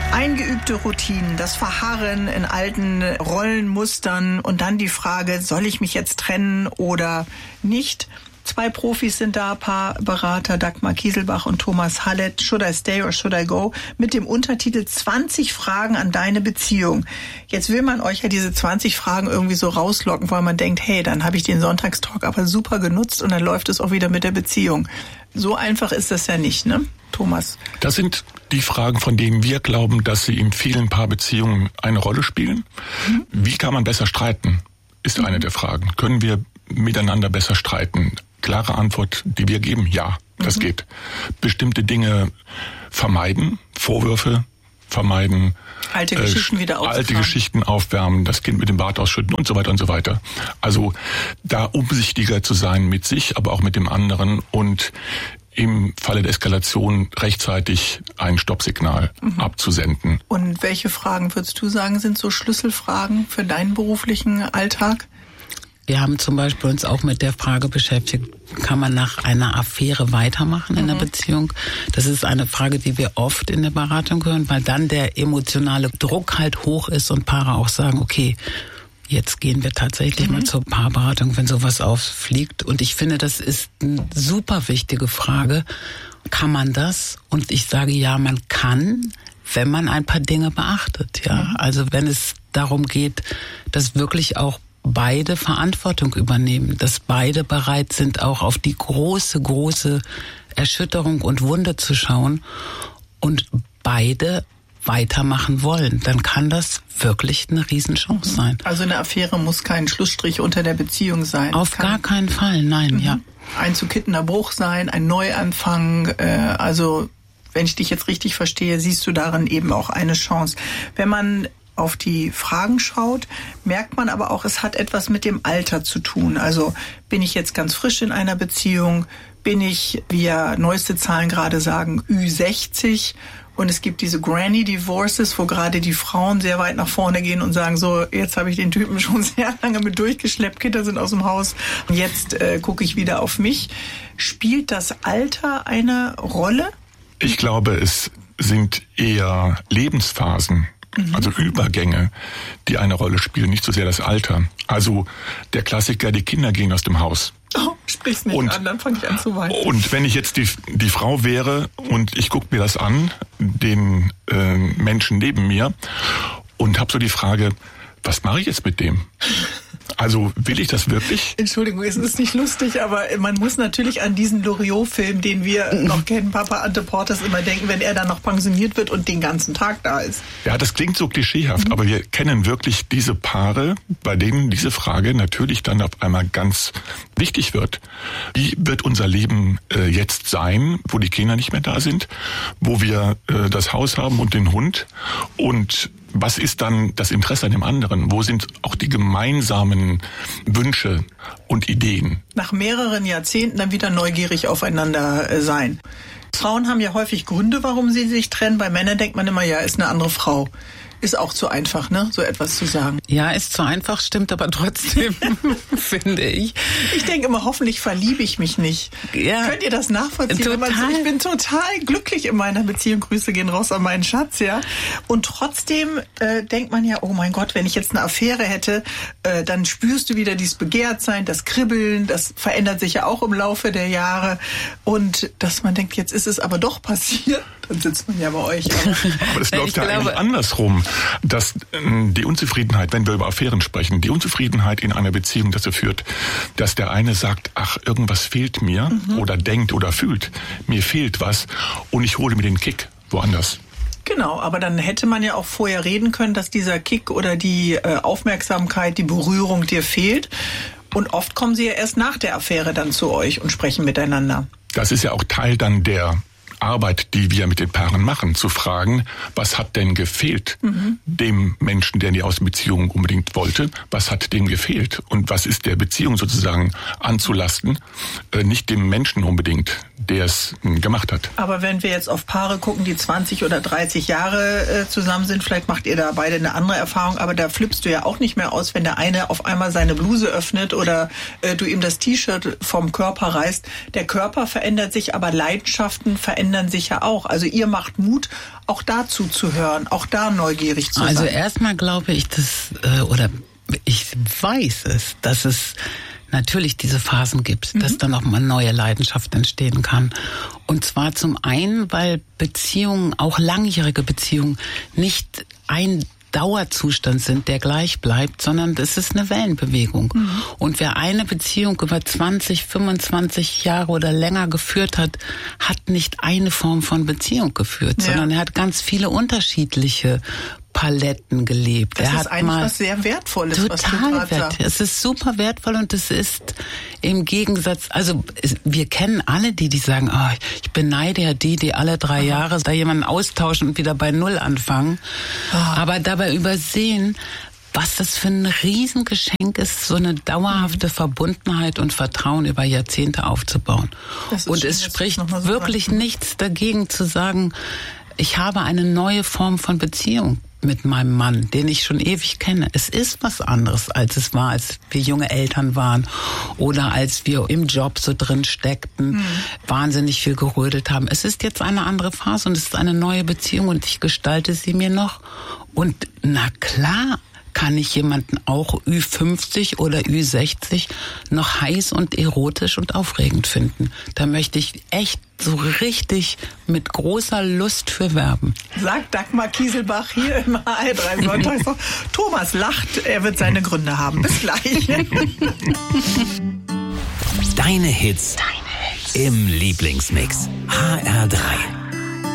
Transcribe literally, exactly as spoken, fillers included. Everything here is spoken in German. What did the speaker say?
Eingeübte Routinen, das Verharren in alten Rollenmustern und dann die Frage, soll ich mich jetzt trennen oder nicht? Zwei Profis sind da, Paarberater Dagmar Kieselbach und Thomas Hallett. Should I stay or should I go? Mit dem Untertitel zwanzig Fragen an deine Beziehung. Jetzt will man euch ja diese zwanzig Fragen irgendwie so rauslocken, weil man denkt, hey, dann habe ich den Sonntagstalk aber super genutzt und dann läuft es auch wieder mit der Beziehung. So einfach ist das ja nicht, ne, Thomas? Das sind die Fragen, von denen wir glauben, dass sie in vielen Paarbeziehungen eine Rolle spielen. Mhm. Wie kann man besser streiten, ist eine der Fragen. Können wir miteinander besser streiten? Klare Antwort, die wir geben, ja, das mhm. geht. Bestimmte Dinge vermeiden, Vorwürfe vermeiden, alte Geschichten äh, wieder aufwärmen, alte Geschichten aufwärmen, das Kind mit dem Bad ausschütten und so weiter und so weiter. Also da umsichtiger zu sein mit sich, aber auch mit dem anderen und im Falle der Eskalation rechtzeitig ein Stoppsignal mhm. abzusenden. Und welche Fragen würdest du sagen, sind so Schlüsselfragen für deinen beruflichen Alltag? Wir haben zum Beispiel uns auch mit der Frage beschäftigt, kann man nach einer Affäre weitermachen in mhm. der Beziehung? Das ist eine Frage, die wir oft in der Beratung hören, weil dann der emotionale Druck halt hoch ist und Paare auch sagen, okay, jetzt gehen wir tatsächlich mhm. mal zur Paarberatung, wenn sowas auffliegt. Und ich finde, das ist eine super wichtige Frage. Kann man das? Und ich sage, ja, man kann, wenn man ein paar Dinge beachtet. Ja, mhm. Also wenn es darum geht, dass wirklich auch beide Verantwortung übernehmen, dass beide bereit sind, auch auf die große, große Erschütterung und Wunde zu schauen und beide weitermachen wollen, dann kann das wirklich eine Riesenchance sein. Also eine Affäre muss kein Schlussstrich unter der Beziehung sein. Auf kann gar keinen Fall, nein, mhm. ja. Ein zu kittender Bruch sein, ein Neuanfang, äh, also wenn ich dich jetzt richtig verstehe, siehst du darin eben auch eine Chance. Wenn man auf die Fragen schaut, merkt man aber auch, es hat etwas mit dem Alter zu tun. Also bin ich jetzt ganz frisch in einer Beziehung, bin ich, wie ja neueste Zahlen gerade sagen, Ü sechzig und es gibt diese Granny Divorces, wo gerade die Frauen sehr weit nach vorne gehen und sagen, so, jetzt habe ich den Typen schon sehr lange mit durchgeschleppt, Kinder sind aus dem Haus und jetzt äh, gucke ich wieder auf mich. Spielt das Alter eine Rolle? Ich glaube, es sind eher Lebensphasen, also Übergänge, die eine Rolle spielen, nicht so sehr das Alter. Also der Klassiker, die Kinder gehen aus dem Haus. Oh, sprich's nicht und, an, dann fange ich an zu weinen. Und wenn ich jetzt die, die Frau wäre und ich gucke mir das an, den äh, Menschen neben mir, und habe so die Frage, was mache ich jetzt mit dem? Also will ich das wirklich? Entschuldigung, es ist nicht lustig, aber man muss natürlich an diesen Loriot-Film, den wir noch kennen, Papa Ante Portas, immer denken, wenn er dann noch pensioniert wird und den ganzen Tag da ist. Ja, das klingt so klischeehaft, mhm. aber wir kennen wirklich diese Paare, bei denen diese Frage natürlich dann auf einmal ganz wichtig wird. Wie wird unser Leben äh, jetzt sein, wo die Kinder nicht mehr da sind, wo wir äh, das Haus haben und den Hund, und was ist dann das Interesse an dem anderen? Wo sind auch die gemeinsamen Wünsche und Ideen? Nach mehreren Jahrzehnten dann wieder neugierig aufeinander sein. Frauen haben ja häufig Gründe, warum sie sich trennen. Bei Männern denkt man immer, ja, ist eine andere Frau. Ist auch zu einfach, ne, so etwas zu sagen. Ja, ist zu einfach, stimmt aber trotzdem, finde ich. Ich denke immer, hoffentlich verliebe ich mich nicht. Ja, könnt ihr das nachvollziehen? Total. So, ich bin total glücklich in meiner Beziehung. Grüße gehen raus an meinen Schatz, ja. Und trotzdem äh, denkt man ja, oh mein Gott, wenn ich jetzt eine Affäre hätte, äh, dann spürst du wieder dieses Begehrtsein, das Kribbeln, das verändert sich ja auch im Laufe der Jahre. Und dass man denkt, jetzt ist es aber doch passiert, dann sitzt man ja bei euch. Aber das läuft ja eigentlich andersrum. Dass äh, die Unzufriedenheit, wenn wir über Affären sprechen, die Unzufriedenheit in einer Beziehung dazu führt, dass der eine sagt, ach, irgendwas fehlt mir, mhm. oder denkt oder fühlt, mir fehlt was und ich hole mir den Kick woanders. Genau, aber dann hätte man ja auch vorher reden können, dass dieser Kick oder die äh, Aufmerksamkeit, die Berührung dir fehlt. Und oft kommen sie ja erst nach der Affäre dann zu euch und sprechen miteinander. Das ist ja auch Teil dann der Arbeit, die wir mit den Paaren machen, zu fragen, was hat denn gefehlt mhm. dem Menschen, der in die Außenbeziehung unbedingt wollte, was hat dem gefehlt und was ist der Beziehung sozusagen anzulasten, äh, nicht dem Menschen unbedingt, der es äh, gemacht hat. Aber wenn wir jetzt auf Paare gucken, die zwanzig oder dreißig Jahre äh, zusammen sind, vielleicht macht ihr da beide eine andere Erfahrung, aber da flippst du ja auch nicht mehr aus, wenn der eine auf einmal seine Bluse öffnet oder äh, du ihm das T-Shirt vom Körper reißt. Der Körper verändert sich, aber Leidenschaften verändern verändern sich ja auch. Also ihr macht Mut, auch dazu zu hören, auch da neugierig zu also sein. Also erstmal glaube ich, dass, äh, oder ich weiß es, dass es natürlich diese Phasen gibt, mhm. dass dann auch mal neue Leidenschaft entstehen kann. Und zwar zum einen, weil Beziehungen, auch langjährige Beziehungen, nicht ein Dauerzustand sind, der gleich bleibt, sondern es ist eine Wellenbewegung. Mhm. Und wer eine Beziehung über zwanzig, fünfundzwanzig Jahre oder länger geführt hat, hat nicht eine Form von Beziehung geführt, ja. sondern er hat ganz viele unterschiedliche Paletten gelebt. Das er ist hat eigentlich mal was sehr Wertvolles, total was du gerade wert. Es ist super wertvoll und es ist im Gegensatz, also wir kennen alle die, die sagen, oh, ich beneide ja die, die alle drei Aha. Jahre da jemanden austauschen und wieder bei Null anfangen, ah. aber dabei übersehen, was das für ein Riesengeschenk ist, so eine dauerhafte Verbundenheit und Vertrauen über Jahrzehnte aufzubauen. Und schön, es spricht so wirklich sagen. nichts dagegen zu sagen, ich habe eine neue Form von Beziehung mit meinem Mann, den ich schon ewig kenne. Es ist was anderes, als es war, als wir junge Eltern waren oder als wir im Job so drin steckten, mhm. wahnsinnig viel gerödelt haben. Es ist jetzt eine andere Phase und es ist eine neue Beziehung und ich gestalte sie mir noch. Und na klar, kann ich jemanden auch Ü fünfzig oder Ü sechzig noch heiß und erotisch und aufregend finden. Da möchte ich echt so richtig mit großer Lust für werben. Sagt Dagmar Kieselbach hier im H R drei Sonntagswoche. Thomas lacht, er wird seine Gründe haben. Bis gleich. Deine Hits, Deine Hits. Im Lieblingsmix. H R drei.